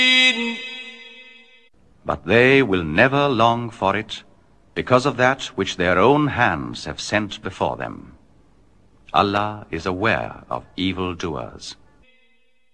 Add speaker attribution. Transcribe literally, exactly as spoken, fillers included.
Speaker 1: But they will never long for it, because of that which their own hands have sent before them. Allah is aware of evildoers.